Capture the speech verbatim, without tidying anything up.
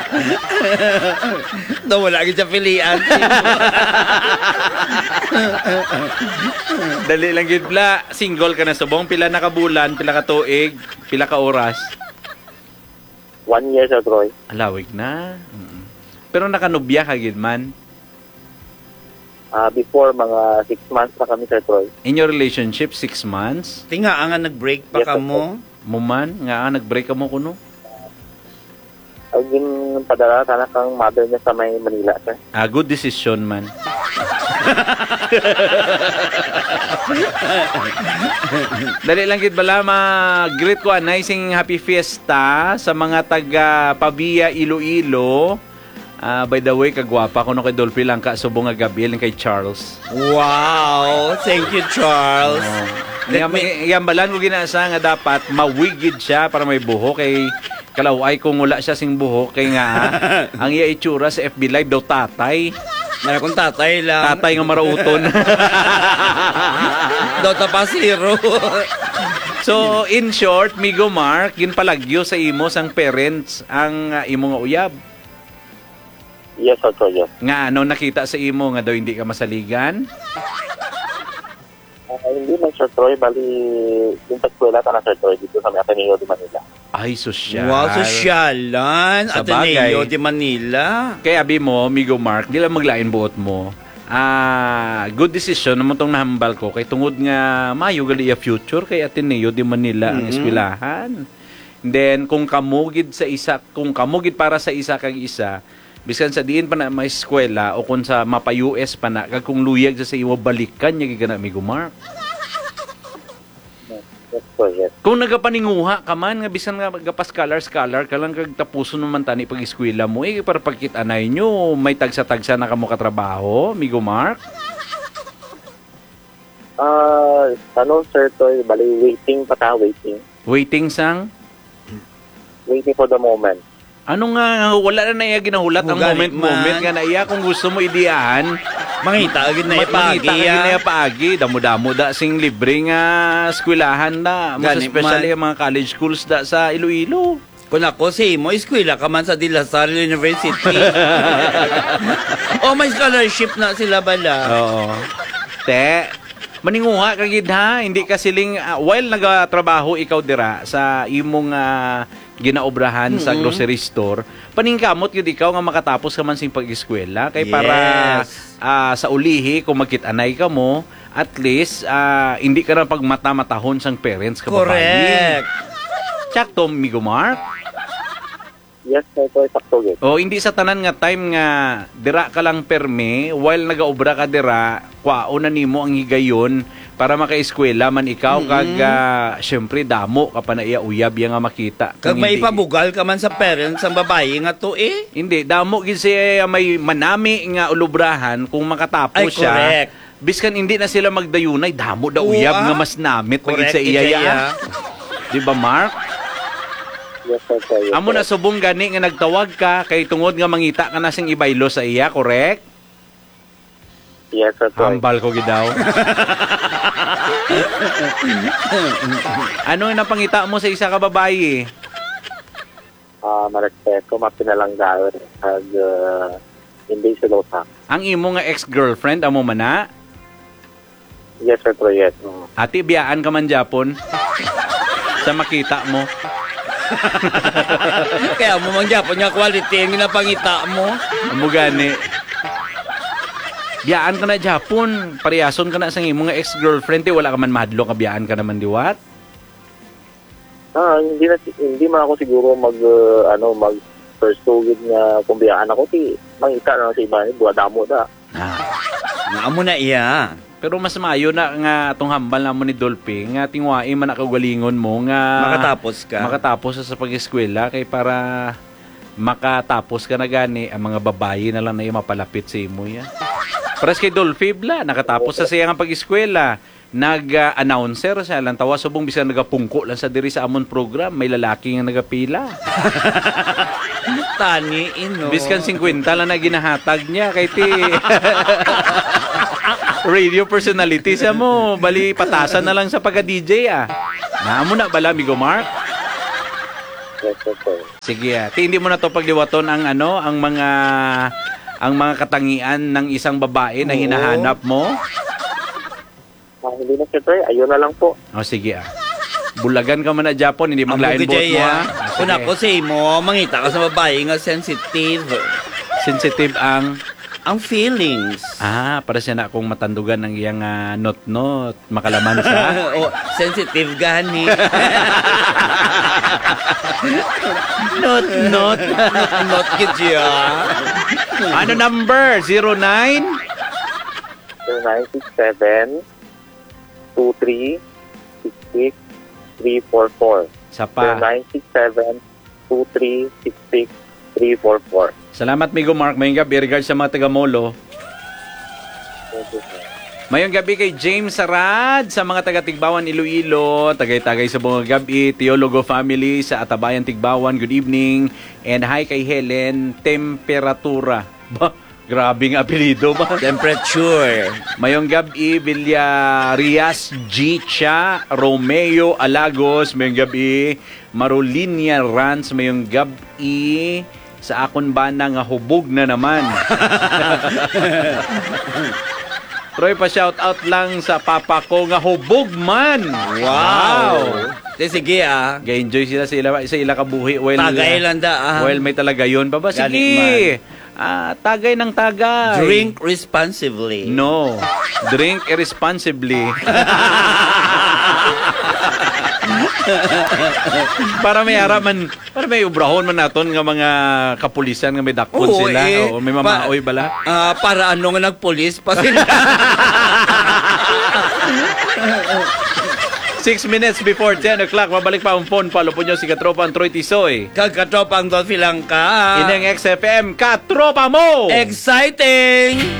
Nawala ka sa pilian. Dali lang gid bla, single ka na subong, pila na ka bulan, pila ka tuig, pila ka oras. One year, Sir Troy. Alawig na. Mm. Pero nakanubya ka gid man. Uh, before, mga six months na kami, Sir Troy. In your relationship, six months? Tinga nga nag-break pa Yes, ka mo. Muman, nga nag-break ka mo kuno. Ang yung padala, sana kang mother niya sa may Manila, sir. Ah, good decision man. Dali lang gid bala ma-greet ko anay sing happy fiesta sa mga taga Pabia, Iloilo. Ah, by the way, kagwapa ko no kay Dolphy lang ka subong nga gabi lang kay Charles. Wow! Thank you, Charles. Oh. Yan, yan balan ko ginasa nga dapat mawigid siya para may buhok kay kalaway kung wala siya sing buhok kay nga ang iya itsura sa F B Live daw tatay. Nara kung tatay lang. Tatay nga marauton. Dota pa zero. So, in short, Migo Mark, ginpalagyo sa imo sang parents ang uh, imo nga uyab. Yes, Sir Troy, yes. Nga ano nakita sa imo nga daw hindi ka masaligan? Uh, hindi man, Sir Troy. Bali, yung pag-eskwela ka na, Sir Troy, dito sa Ateneo de Manila. Ay, sosyal. Wow, sosyalan. Sa Ateneo bagay. de Manila. Kaya abi mo, Migo Mark, di lang maglain buot mo. Ah, good decision naman tong nahambal ko kay tungod nga mayo gali ya future kay Ateneo de Manila ang Mhm. eskwelahan. And then kung kamugid sa isa, kung kamugid para sa isa kag isa, bisan sa diin pa na may eskwela o kung sa mapa U S pa na kag kung luyag sa sa iwa balikan nya gigana Migo Mark. Yes, Sir, yes. Kung nagapaninguha ka man, nga bisan nga gapas scholar-scholar, ka lang kag tapuso naman tani pag-eskwela mo, eh, para pagkit-anay nyo, may tagsa-tagsa na ka mo katrabaho, Migo Mark? Ah, uh, ano, Sir Troy, bali, waiting pa ta, waiting. Waiting sang? Waiting for the moment. Ano nga, wala na na iya ginahulat ang Mugalit moment-moment man. nga na iya, kung gusto mo idiyahan, Mangita agad na Makita ipagi. ka gina paagi, damo-damo da sing libre nga eskwelahan da, mas Gani especially man. ang mga college schools da sa Iloilo. Kung ako si mo, eskwela ka man sa De La Salle University. Oh, may scholarship na sila bala. Oo. Te, maninguha ka gid ha, hindi ka siling uh, while nagatrabaho ikaw dira sa imong uh, ginaobrahan mm-hmm. sa grocery store, paningkamot gid ikaw nga makatapos ka man sing pag-eskwela kay Yes. para uh, sa ulihi kung magkit-anay ka mo, at least uh, hindi ka na pagmata-matahon sang parents ka Correct. Sakto, Migo Mark. Yes, Sir Troy, sakto, yes. O hindi sa tanan nga time nga dira ka lang perme while nagaobra ka dira, kwao na nimo ang higayon para makaeskwela man ikaw Mm-hmm. kag uh, syempre damo ka pa na iya uyab ya nga makita. Kag Kung may hindi- ipabugal ka man sa parents ang babae nga to eh. Hindi, damo gid siya may manami nga ulubrahan kung makatapos Ay, siya. correct. Biskan hindi na sila magdayunay, damo da Oo, uyab ah. nga mas namit pag Correct, sa iya ya. ikaya. Di ba, Mark? Yes, Sir Troy, yes. Amo na subong gani nga nagtawag ka kay tungod nga mangita ka na sing ibaylo sa iya, correct? Yes, Sir Troy. Hambal ko gidaw. Ano yung napangita mo sa isa ka babae? Ah, marespeto, mapinalanggaan, at uh, hindi silota. Ang imo nga ex-girlfriend, amo man na? Yes, Sir Troy, yes. Mm. Ati, biyaan ka man Japon? Sa makita mo? Kaya mo man gyapon nga quality ang ginapangita mo. Amo gani. Biyaan ka na Japon. Pariyason ka na sa imo nga ex-girlfriend. Ti, wala ka man mahadlo ka biyaan ka naman diwat? Ah, hindi na hindi man ako siguro mag uh, ano mag pursue nga kung biyaan ako ti mangita na sa iba ni buwa damo da. Ah. Nga mo na iya. Pero mas maayo na nga itong hambal na mo ni Dolphy nga tingwain man nakagalingon mo nga Makatapos ka. makatapos ka sa pag-eskwela kay para makatapos ka na gani ang mga babae na lang na yung mapalapit sa imo ya. Paras kay Dolphy bla, nakatapos sa siya nga pag-eskwela. Nag-announcer siya lang tawa subong bisan nagapungko lang sa diri sa amon program, may lalaki nga nagapila. Tani ino. Biskan fifty lang na ginahatag niya kay ti radio personality siya mo. Bali patasan na lang sa pagka-D J ah. Naamo na bala Migo Mark? Yes, sir, sir. Sige, ah. Ti, hindi mo na to pagliwaton ang ano, ang mga ang mga katangian ng isang babae na Oo. hinahanap mo? Ah, hindi na, sir, sir. Ayun na lang po. O sige ah. Bulagan ka man na Japon, hindi maglain Ang bot mo ya. ah. Kung ako sa imo, mangita ka sa babae nga sensitive. Sensitive ang Ang feelings. ah, para siya na akong matandugan ng iyang ah, not-not, makalaman sa o, sensitive gani. not, not, not, not, kidya. ano number? zero nine? Sir, nine six seven, two three, six six, three four four. Sa Sir, pa. nine six seven, two three, six six, three four four. Salamat, Migo Mark. Mayong gabi, regards sa mga taga-Molo. Thank you, sir. Mayong gabi kay James Sarad sa mga taga-Tigbawan, Iloilo. Tagay-tagay sa mga gabi. Teologo family sa Atabayan, Tigbawan. Good evening. And hi kay Helen. Temperatura. Ba, grabing apelido ba? Temperature. Mayong gabi, Villarias Gicha, Romeo Alagos. Mayong gabi, Marolinia Rans. Mayong gabi, sa akon ba na nga hubog na naman. Troy, pa shout out lang sa papa ko nga hubog man. Wow. Di, sige ah. Ga-enjoy sila sa ila, sa ila kabuhi. Well, Tagay lang da ah. well, may talaga yun. Baba, Gani sige. Ah, tagay ng tagay. Drink responsibly. No. Drink irresponsibly. para may araman, para may ubrahon man naton nga mga kapulisan nga may dakpon Oo, sila eh. o may mamaoy bala. Ah, para ano nga nagpulis pa sila. Six minutes before ten o'clock, mabalik pa ang phone. Follow po nyo si Katropa ang Troy Tisoy. Kagkatropang Don Filang ka. Ineng X F M, Katropa mo! Exciting!